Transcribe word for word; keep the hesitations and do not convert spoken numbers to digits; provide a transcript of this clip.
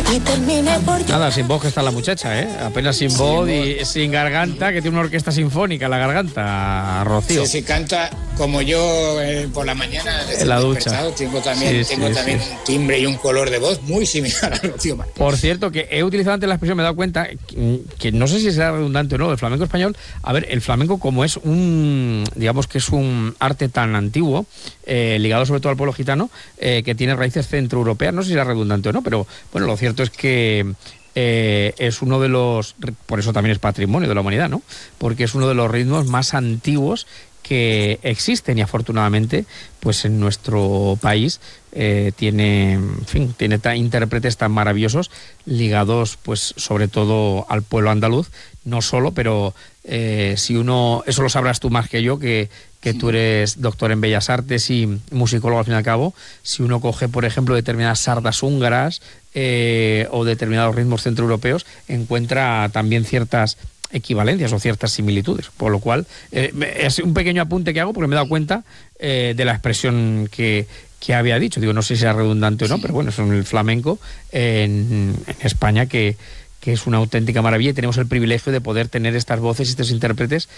y terminé por llorar. Nada, sin voz que está la muchacha, ¿eh? Apenas sin voz y sin garganta, que tiene una orquesta sinfónica en la garganta, Rocío. Sí, sí, canta como yo eh, por la mañana. En la ducha. Tengo también, Sí, tengo sí, también sí. un timbre y un color de voz muy similar a Rocío Martínez. Por cierto, que he utilizado antes la expresión, me he dado cuenta, que, que no sé si será redundante o no, el flamenco español. A ver, el flamenco, como es un, digamos que es un arte tan antiguo, eh, ligado sobre todo al pueblo gitano, eh, que tiene raíces centroeuropeas, no sé si será redundante o no, pero bueno, lo cierto es que eh, es uno de los, por eso también es patrimonio de la humanidad, ¿no? Porque es uno de los ritmos más antiguos que existen y afortunadamente pues en nuestro país eh, tiene, en fin, tiene ta, intérpretes tan maravillosos ligados pues sobre todo al pueblo andaluz, no solo, pero eh, si uno, eso lo sabrás tú más que yo, que, que tú eres doctor en Bellas Artes y musicólogo al fin y al cabo, si uno coge por ejemplo determinadas sardas húngaras eh, o determinados ritmos centroeuropeos, encuentra también ciertas equivalencias o ciertas similitudes, por lo cual eh, es un pequeño apunte que hago porque me he dado cuenta eh, de la expresión que, que había dicho. Digo, no sé si sea redundante o no, pero bueno, es el flamenco en, en España que, que es una auténtica maravilla y tenemos el privilegio de poder tener estas voces y estos intérpretes